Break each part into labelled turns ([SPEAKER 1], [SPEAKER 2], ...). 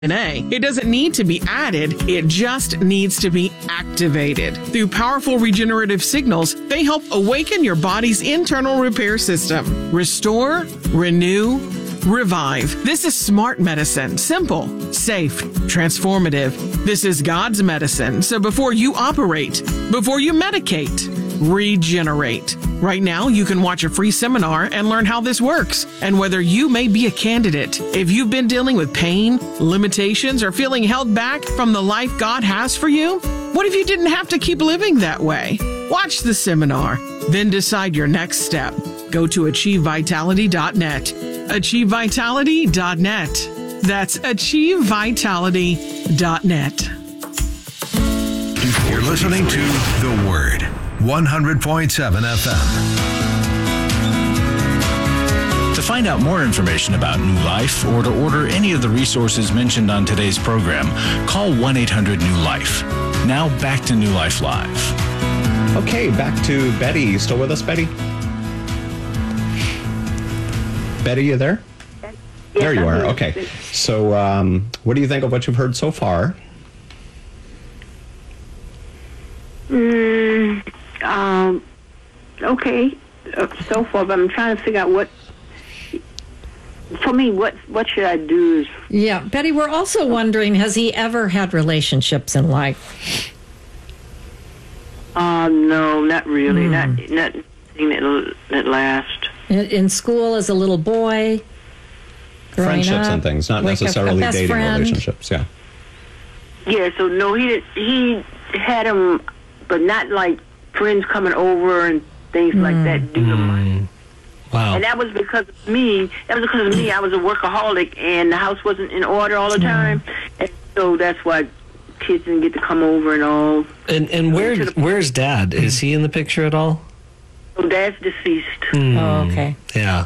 [SPEAKER 1] It doesn't need to be added, it just needs to be activated. Through powerful regenerative signals, they help awaken your body's internal repair system. Restore, renew, revive. This is smart medicine. Simple, safe, transformative. This is God's medicine. So before you operate, before you medicate, regenerate. Right now, you can watch a free seminar and learn how this works and whether you may be a candidate. If you've been dealing with pain, limitations, or feeling held back from the life God has for you, what if you didn't have to keep living that way? Watch the seminar, then decide your next step. Go to achievevitality.net. achievevitality.net. That's achievevitality.net.
[SPEAKER 2] You're listening to The Word, 100.7 FM.
[SPEAKER 3] To find out more information about New Life or to order any of the resources mentioned on today's program, call 1-800-NEW-LIFE. Now back to New Life Live.
[SPEAKER 4] Okay, back to Betty. You still with us, Betty? Betty, you there?
[SPEAKER 5] Yes,
[SPEAKER 4] there you
[SPEAKER 5] I'm
[SPEAKER 4] are.
[SPEAKER 5] here.
[SPEAKER 4] Okay. So what do you think of what you've heard so far?
[SPEAKER 5] Okay. So far, but I'm trying to figure out what should I do?
[SPEAKER 6] Yeah, Betty, we're also wondering, has he ever had relationships in life?
[SPEAKER 5] No, not really. Not anything that lasts.
[SPEAKER 6] In school as a little boy?
[SPEAKER 4] Friendships
[SPEAKER 6] up,
[SPEAKER 4] and things, not
[SPEAKER 6] like
[SPEAKER 4] necessarily
[SPEAKER 6] a best
[SPEAKER 4] dating
[SPEAKER 6] friend.
[SPEAKER 4] relationships, yeah.
[SPEAKER 5] Yeah, so no, he had them, but not like friends coming over and things like that. Do them.
[SPEAKER 7] Wow.
[SPEAKER 5] And that was because of me. I was a workaholic, and the house wasn't in order all the time, and so that's why kids didn't get to come over and all.
[SPEAKER 7] And where's Dad? Is he in the picture at all?
[SPEAKER 5] So Dad's deceased.
[SPEAKER 6] Oh, okay.
[SPEAKER 7] Yeah.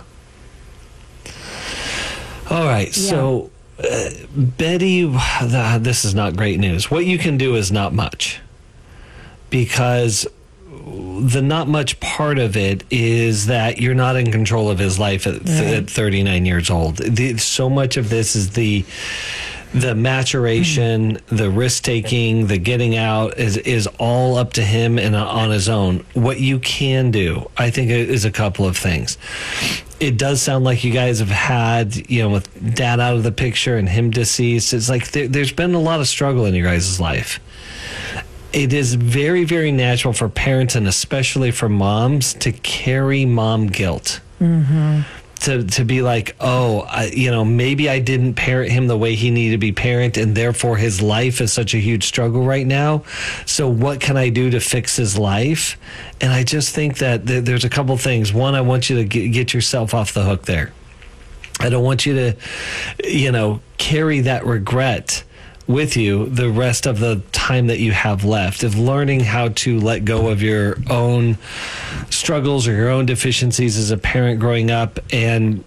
[SPEAKER 7] All right.
[SPEAKER 6] Yeah.
[SPEAKER 7] So, Betty, this is not great news. What you can do is not much, because the not much part of it is that you're not in control of his life at 39 years old. So much of this is the maturation, the risk-taking, the getting out is all up to him and on his own. What you can do, I think, is a couple of things. It does sound like you guys have had, with Dad out of the picture and him deceased, it's like there's been a lot of struggle in your guys' life. It is very, very natural for parents, and especially for moms, to carry mom guilt. Mm-hmm. To be like, maybe I didn't parent him the way he needed to be parented, and therefore his life is such a huge struggle right now. So what can I do to fix his life? And I just think that there's a couple things. One, I want you to get yourself off the hook there. I don't want you to, carry that regret with you the rest of the time that you have left, of learning how to let go of your own struggles or your own deficiencies as a parent growing up, and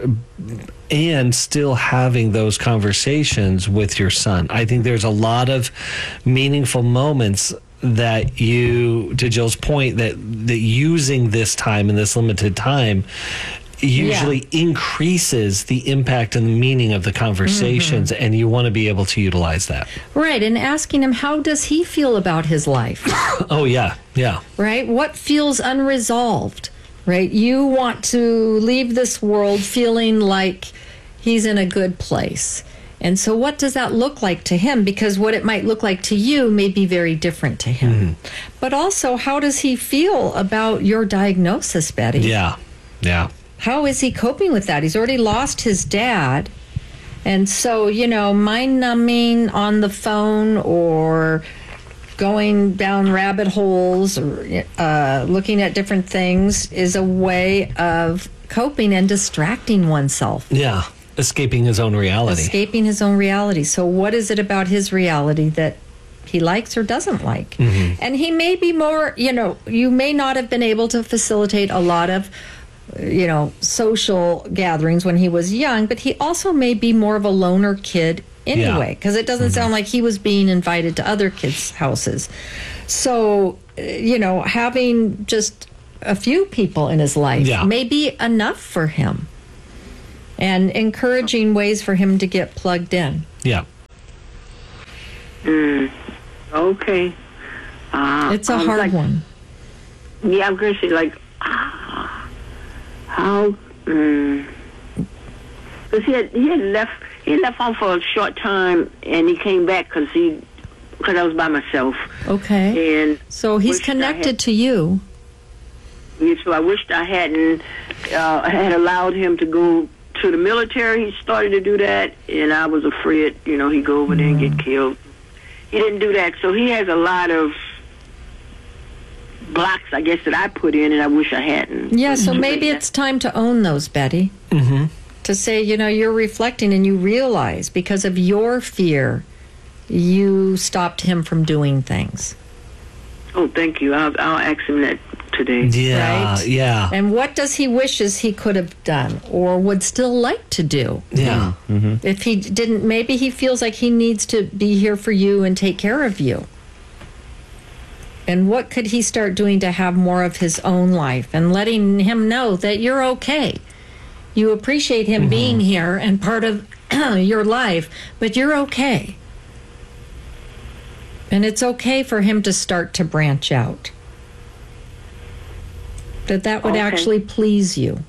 [SPEAKER 7] still having those conversations with your son. I think there's a lot of meaningful moments that you, to Jill's point, that using this time and this limited time usually increases the impact and the meaning of the conversations, and you want to be able to utilize that.
[SPEAKER 6] Right, and asking him, how does he feel about his life?
[SPEAKER 7] Oh, yeah.
[SPEAKER 6] Right? What feels unresolved? Right? You want to leave this world feeling like he's in a good place. And so what does that look like to him? Because what it might look like to you may be very different to him. Mm-hmm. But also, how does he feel about your diagnosis, Betty?
[SPEAKER 7] Yeah.
[SPEAKER 6] How is he coping with that? He's already lost his dad. And so, mind-numbing on the phone or going down rabbit holes or looking at different things is a way of coping and distracting oneself.
[SPEAKER 7] Yeah, escaping his own reality. So what is it about his reality that he likes or doesn't like? Mm-hmm. And he may be more, you may not have been able to facilitate a lot of social gatherings when he was young, but he also may be more of a loner kid anyway, because it doesn't sound like he was being invited to other kids' houses. So, having just a few people in his life may be enough for him, and encouraging ways for him to get plugged in. Yeah.
[SPEAKER 5] Okay.
[SPEAKER 6] It's a hard one.
[SPEAKER 5] Yeah, I'm going to say, like, how... Because he had left home for a short time, and he came back because I was by myself.
[SPEAKER 6] Okay.
[SPEAKER 5] And
[SPEAKER 6] so he's connected to you.
[SPEAKER 5] Yeah, so I wished I hadn't had allowed him to go to the military. He started to do that, and I was afraid, he'd go over there and get killed. He didn't do that, so he has a lot of blocks, I guess, that I put in, and I wish I hadn't.
[SPEAKER 6] Yeah, so maybe it's time to own those, Betty.
[SPEAKER 7] Mm-hmm.
[SPEAKER 6] To say, you're reflecting and you realize because of your fear, you stopped him from doing things.
[SPEAKER 5] Oh, thank you. I'll ask him that today.
[SPEAKER 7] Yeah,
[SPEAKER 6] right?
[SPEAKER 7] yeah.
[SPEAKER 6] And what does he wishes he could have done or would still like to do?
[SPEAKER 7] Yeah.
[SPEAKER 4] Mm-hmm.
[SPEAKER 6] If he didn't, maybe he feels like he needs to be here for you and take care of you. And what could he start doing to have more of his own life and letting him know that you're okay? You appreciate him being here and part of your life, but you're okay. And it's okay for him to start to branch out. That would actually please you.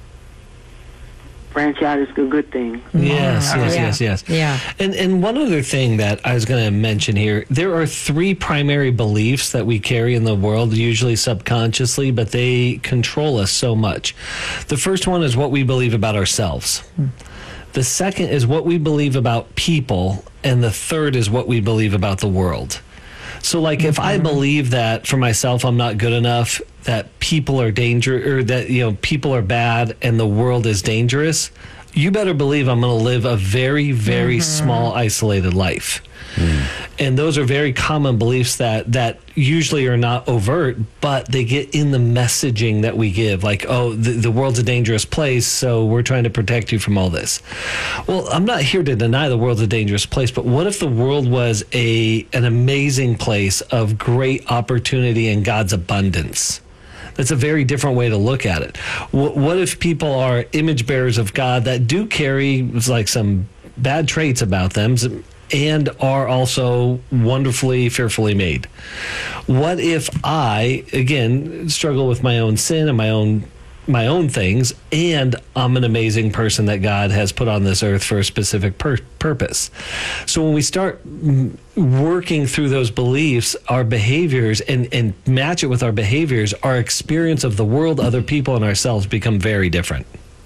[SPEAKER 5] Branch out is a good thing.
[SPEAKER 7] Yes.
[SPEAKER 6] Yeah.
[SPEAKER 7] And one other thing that I was going to mention here, there are 3 primary beliefs that we carry in the world, usually subconsciously, but they control us so much. The first one is what we believe about ourselves. The second is what we believe about people, and the third is what we believe about the world. So, like, if I believe that for myself I'm not good enough, that people are or that people are bad and the world is dangerous, you better believe I'm going to live a very, very small, isolated life. And those are very common beliefs that usually are not overt, but they get in the messaging that we give. Like, oh, the world's a dangerous place, so we're trying to protect you from all this. Well, I'm not here to deny the world's a dangerous place, but what if the world was an amazing place of great opportunity and God's abundance? That's a very different way to look at it. What if people are image bearers of God that do carry like some bad traits about them and are also wonderfully, fearfully made? What if I, again, struggle with my own sin and my own things, and I'm an amazing person that God has put on this earth for a specific purpose? So when we start working through those beliefs, our behaviors, and match it with our behaviors, our experience of the world, other people, and ourselves become very different.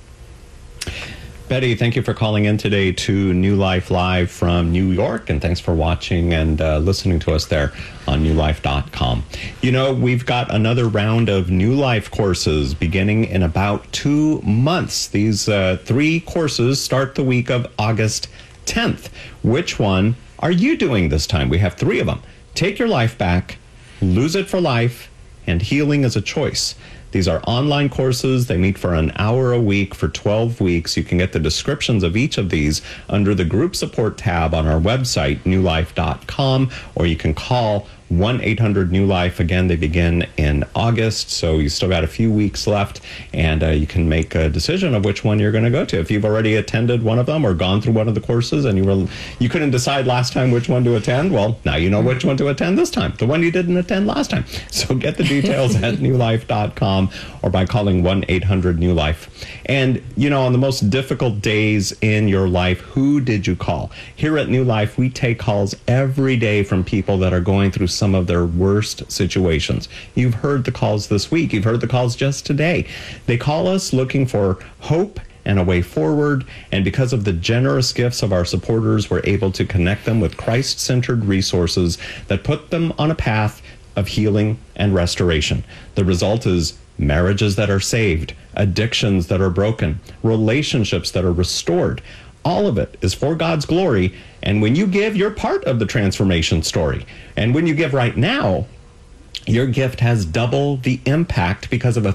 [SPEAKER 4] Betty, thank you for calling in today to New Life Live from New York, and thanks for watching and listening to us there on newlife.com. We've got another round of New Life courses beginning in about 2 months. These 3 courses start the week of August 10th. Which one are you doing this time? We have 3 of them. Take Your Life Back, Lose It for Life, and Healing is a Choice. These are online courses. They meet for an hour a week for 12 weeks. You can get the descriptions of each of these under the group support tab on our website, newlife.com, or you can call 1-800-NEW-LIFE. Again, they begin in August, so you still got a few weeks left, and you can make a decision of which one you're going to go to. If you've already attended one of them or gone through one of the courses and you couldn't decide last time which one to attend, well, now you know which one to attend this time, the one you didn't attend last time. So get the details at newlife.com or by calling 1-800-NEW-LIFE. And, on the most difficult days in your life, who did you call? Here at New Life, we take calls every day from people that are going through some of their worst situations. You've heard the calls this week. You've heard the calls just today. They call us looking for hope and a way forward, and because of the generous gifts of our supporters, we're able to connect them with Christ-centered resources that put them on a path of healing and restoration. The result is marriages that are saved, addictions that are broken, relationships that are restored. All of it is for God's glory. And when you give, you're part of the transformation story. And when you give right now, your gift has double the impact because of a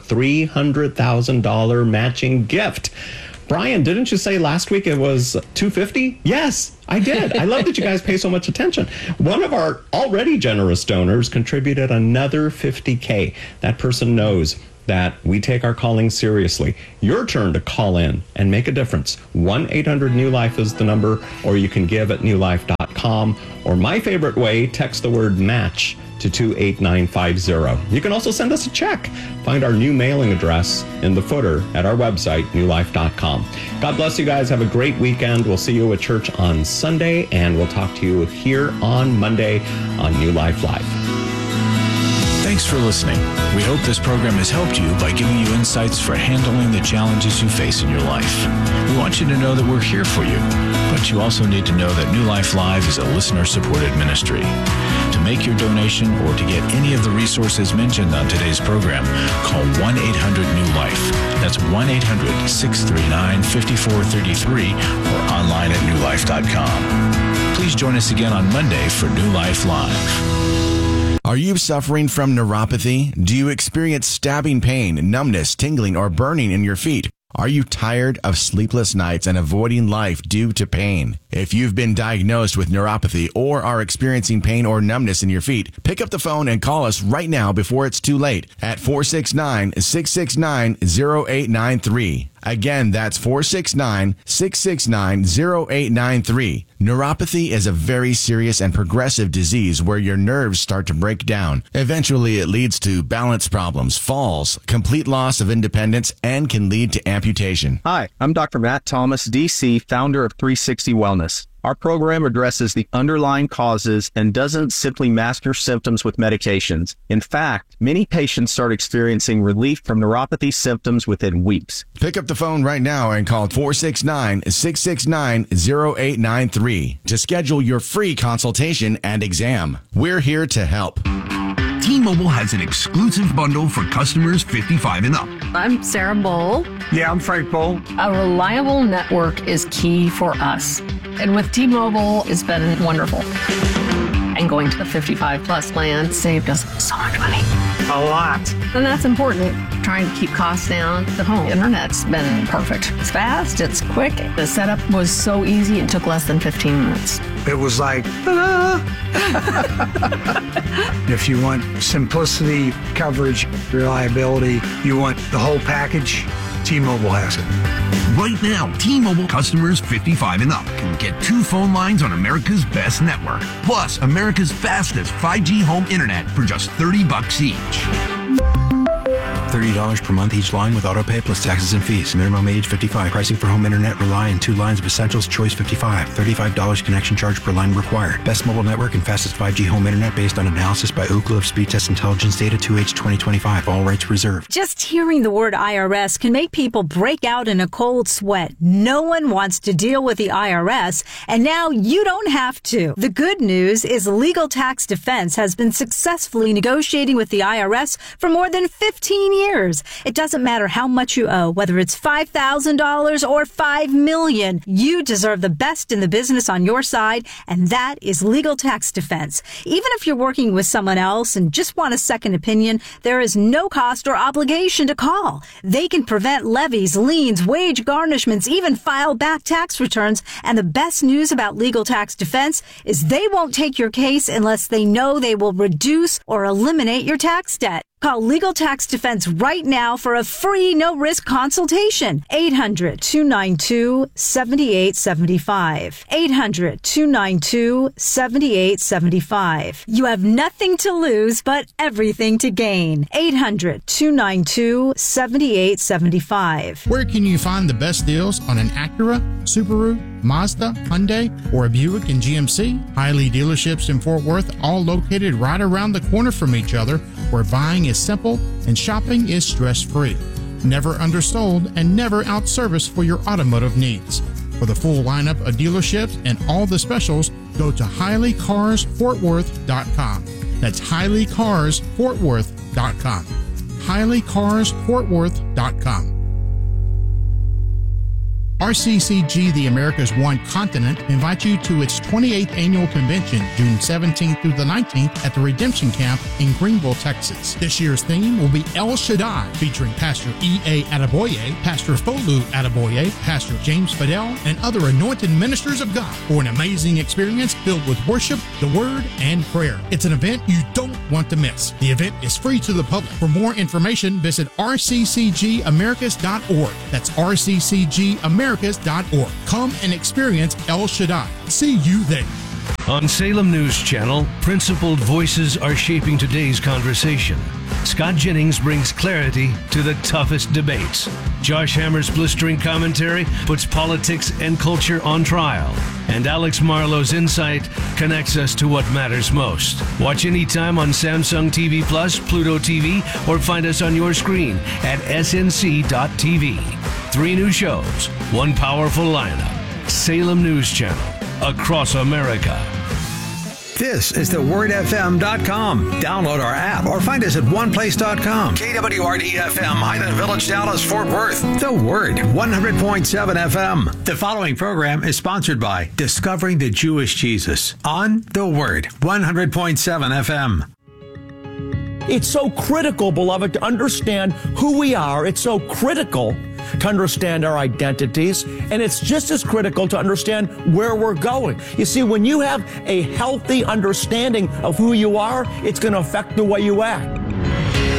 [SPEAKER 4] $300,000 matching gift. Brian, didn't you say last week it was $250? Yes, I did. I love that you guys pay so much attention. One of our already generous donors contributed another $50K. That person knows that we take our calling seriously. Your turn to call in and make a difference. 1-800-NEW-LIFE is the number, or you can give at newlife.com. newlife.com, or my favorite way, text the word match to 28950. You can also send us a check. Find our new mailing address in the footer at our website, newlife.com. God bless you guys. Have a great weekend. We'll see you at church on Sunday, and we'll talk to you here on Monday on New Life Live.
[SPEAKER 3] Thanks for listening. We hope this program has helped you by giving you insights for handling the challenges you face in your life. We want you to know that we're here for you, but you also need to know that New Life Live is a listener-supported ministry. To make your donation or to get any of the resources mentioned on today's program, call 1-800-NEW-LIFE. That's 1-800-639-5433 or online at newlife.com. Please join us again on Monday for New Life Live.
[SPEAKER 8] Are you suffering from neuropathy? Do you experience stabbing pain, numbness, tingling, or burning in your feet? Are you tired of sleepless nights and avoiding life due to pain? If you've been diagnosed with neuropathy or are experiencing pain or numbness in your feet, pick up the phone and call us right now before it's too late at 469-669-0893. Again, that's 469-669-0893. Neuropathy is a very serious and progressive disease where your nerves start to break down. Eventually, it leads to balance problems, falls, complete loss of independence, and can lead to amputation.
[SPEAKER 9] Hi, I'm Dr. Matt Thomas, DC, founder of 360 Wellness. Our program addresses the underlying causes and doesn't simply mask your symptoms with medications. In fact, many patients start experiencing relief from neuropathy symptoms within weeks.
[SPEAKER 8] Pick up the phone right now and call 469-669-0893 to schedule your free consultation and exam. We're here to help.
[SPEAKER 2] T-Mobile has an exclusive bundle for customers 55 and up.
[SPEAKER 10] I'm Sarah Bowl.
[SPEAKER 11] Yeah, I'm Frank Bowl.
[SPEAKER 10] A reliable network is key for us. And with T-Mobile, it's been wonderful. And going to the 55 plus plan saved us so much money.
[SPEAKER 11] A lot.
[SPEAKER 10] And that's important. Trying to keep costs down. The home internet's been perfect. It's fast, it's quick. The setup was so easy, it took less than 15 minutes.
[SPEAKER 11] It was like, If you want simplicity, coverage, reliability, you want the whole package, T-Mobile has it.
[SPEAKER 2] Right now, T-Mobile customers 55 and up can get 2 phone lines on America's best network, plus America's fastest 5G home internet for just $30 each.
[SPEAKER 12] $30 per month each line with autopay plus taxes and fees. Minimum age 55. Pricing for home internet rely on 2 lines of essentials. Choice 55. $35 connection charge per line required. Best mobile network and fastest 5G home internet based on analysis by Ookla of Speed Test Intelligence data 2H 2025. All rights reserved.
[SPEAKER 13] Just hearing the word IRS can make people break out in a cold sweat. No one wants to deal with the IRS, and now you don't have to. The good news is Legal Tax Defense has been successfully negotiating with the IRS for more than 15 years. It doesn't matter how much you owe, whether it's $5,000 or $5 million. You deserve the best in the business on your side, and that is Legal Tax Defense. Even if you're working with someone else and just want a second opinion, there is no cost or obligation to call. They can prevent levies, liens, wage garnishments, even file back tax returns. And the best news about Legal Tax Defense is they won't take your case unless they know they will reduce or eliminate your tax debt. Call Legal Tax Defense right now for a free, no-risk consultation. 800-292-7875. 800-292-7875. You have nothing to lose, but everything to gain. 800-292-7875.
[SPEAKER 14] Where can you find the best deals on an Acura, Subaru, Mazda, Hyundai, or a Buick and GMC? Hiley dealerships in Fort Worth, all located right around the corner from each other, where buying is simple and shopping is stress-free. Never undersold and never outserviced for your automotive needs. For the full lineup of dealerships and all the specials, go to HileyCarsFortWorth.com. That's HileyCarsFortWorth.com. HileyCarsFortWorth.com. RCCG, the America's One Continent, invites you to its 28th annual convention, June 17th through the 19th at the Redemption Camp in Greenville, Texas. This year's theme will be El Shaddai, featuring Pastor E.A. Adeboye, Pastor Folu Adeboye, Pastor James Fidel, and other anointed ministers of God for an amazing experience filled with worship, the Word, and prayer. It's an event you don't want to miss. The event is free to the public. For more information, visit rccgamericas.org. That's rccgamericas.org. Come and experience El Shaddai. See you there.
[SPEAKER 15] On Salem News Channel, principled voices are shaping today's conversation. Scott Jennings brings clarity to the toughest debates. Josh Hammer's blistering commentary puts politics and culture on trial. And Alex Marlowe's insight connects us to what matters most. Watch anytime on Samsung TV Plus, Pluto TV, or find us on your screen at snc.tv. 3 new shows, 1 powerful lineup. Salem News Channel, across America.
[SPEAKER 16] This is thewordfm.com. Download our app or find us at oneplace.com. KWRD-FM, Highland Village, Dallas, Fort Worth. The Word, 100.7 FM. The following program is sponsored by Discovering the Jewish Jesus on The Word, 100.7 FM.
[SPEAKER 17] It's so critical, beloved, to understand who we are. It's so critical to understand our identities, and it's just as critical to understand where we're going. You see, when you have a healthy understanding of who you are, it's going to affect the way you act.